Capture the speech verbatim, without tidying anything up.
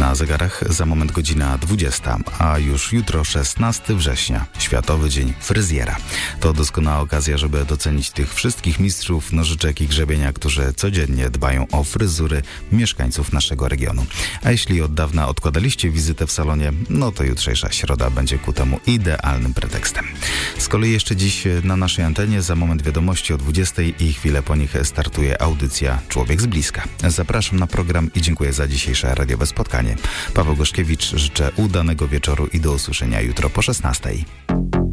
Na zegarach za moment godzina dwudziesta, a już jutro szesnastego września, Światowy Dzień Fryzjera. To doskonała okazja, żeby docenić tych wszystkich mistrzów nożyczek i grzebienia, którzy codziennie dbają o fryzury mieszkańców naszego regionu. A jeśli od dawna odkładaliście wizytę w salonie, no to jutrzejsza środa będzie ku temu idealnym pretekstem. Z kolei jeszcze dziś na naszej antenie za moment wiadomości o dwudziestej i chwilę po nich startuje audycja Człowiek z bliska. Zapraszam na program i dziękuję za dzisiejsze radiowe spotkanie. Paweł Goszkiewicz, życzę udanego wieczoru i do usłyszenia jutro po szesnastej.